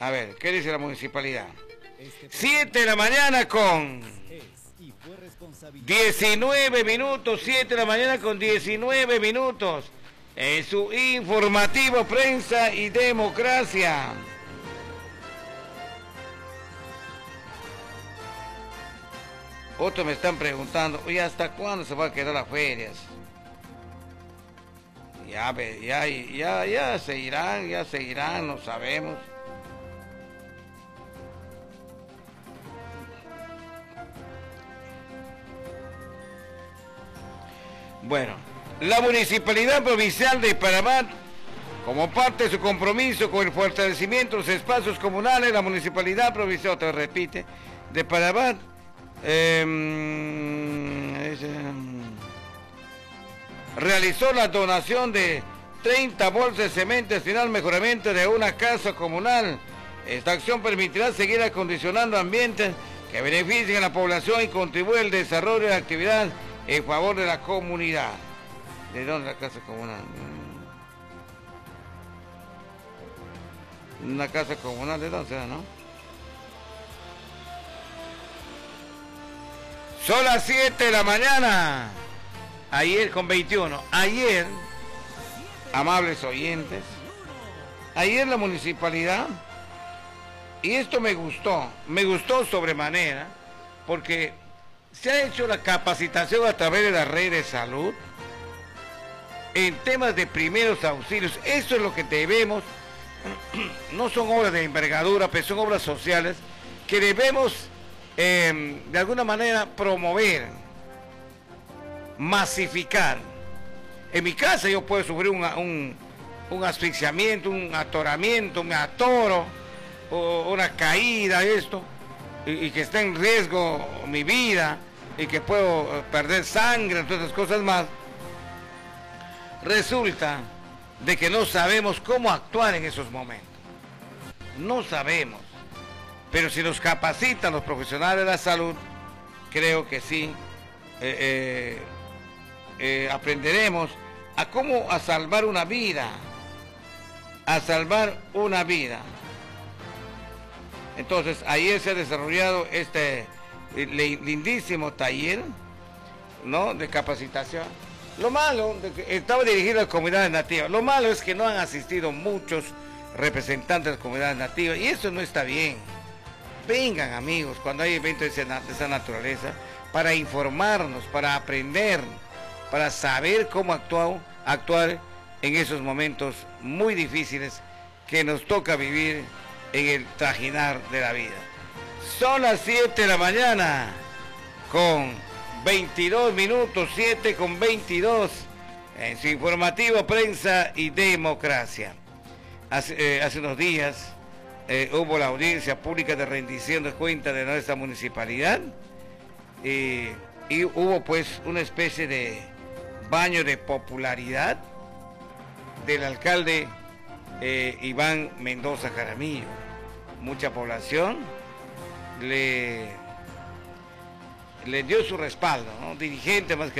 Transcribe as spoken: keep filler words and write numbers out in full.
A ver, ¿qué dice la municipalidad? siete de la mañana con diecinueve minutos, siete de la mañana con diecinueve minutos. En su informativo Prensa y Democracia. Otros me están preguntando, oye, ¿hasta cuándo se va a quedar las ferias? Ya, ya, ya, ya se irán, ya se irán, no sabemos. Bueno, la Municipalidad Provincial de Panamá, como parte de su compromiso con el fortalecimiento de los espacios comunales, la Municipalidad Provincial, te repite, de Panamá, eh, eh, realizó la donación de treinta bolsas de cemento destinado al mejoramiento de una casa comunal. Esta acción permitirá seguir acondicionando ambientes que beneficien a la población y contribuye al desarrollo de la actividad en favor de la comunidad. ¿De dónde la casa comunal? Una casa comunal, ¿de dónde será, no? Son las siete de la mañana. Ayer con veintiuno. Ayer, amables oyentes, ayer la municipalidad, y esto me gustó, me gustó sobremanera, porque se ha hecho la capacitación a través de la red de salud en temas de primeros auxilios. Eso es lo que debemos, no son obras de envergadura, pero son obras sociales que debemos eh, de alguna manera promover, masificar. En mi casa yo puedo sufrir un, un, un asfixiamiento, un atoramiento, me atoro, o una caída, esto, y, y que está en riesgo mi vida, y que puedo perder sangre, todas esas cosas más. Resulta de que no sabemos cómo actuar en esos momentos. No sabemos. Pero si nos capacitan los profesionales de la salud, creo que sí, eh, eh, eh, aprenderemos a cómo a salvar una vida, a salvar una vida. Entonces, ayer se ha desarrollado este lindísimo taller, ¿no?, de capacitación. Lo malo, de que estaba dirigido a las comunidades nativas, lo malo es que no han asistido muchos representantes de las comunidades nativas, y eso no está bien. Vengan, amigos, cuando hay eventos de esa naturaleza, para informarnos, para aprender, para saber cómo actuar, actuar en esos momentos muy difíciles que nos toca vivir en el trajinar de la vida. Son las siete de la mañana con veintidós minutos, siete con veintidós, en su informativo Prensa y Democracia. Hace, eh, hace unos días eh, hubo la audiencia pública de rendición de cuentas de nuestra municipalidad, eh, y hubo pues una especie de baño de popularidad del alcalde eh, Iván Mendoza Jaramillo. Mucha población le, le dio su respaldo, ¿no? Dirigente más que